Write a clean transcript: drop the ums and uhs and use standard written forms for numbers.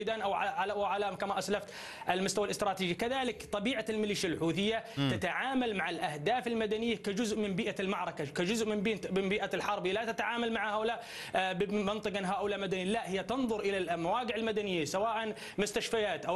او وعلى كما اسلفت المستوى الاستراتيجي. كذلك طبيعه الميليشيا الحوثيه تتعامل مع الاهداف المدنيه كجزء من بيئه المعركه، كجزء من بيئه الحرب، لا تتعامل مع هؤلاء بمنطقا هؤلاء مدنيين، لا، هي تنظر الى المواقع المدنيه سواء مستشفيات او